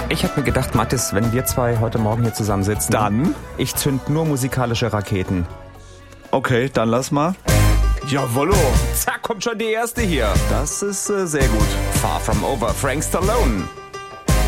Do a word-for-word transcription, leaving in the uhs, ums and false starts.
Ich habe mir gedacht, Mathis, wenn wir zwei heute Morgen hier zusammensitzen... Dann? Ich zünd nur musikalische Raketen. Okay, dann lass mal. Jawollo. Zack, kommt schon die erste hier. Das ist äh, sehr gut. Far From Over, Frank Stallone.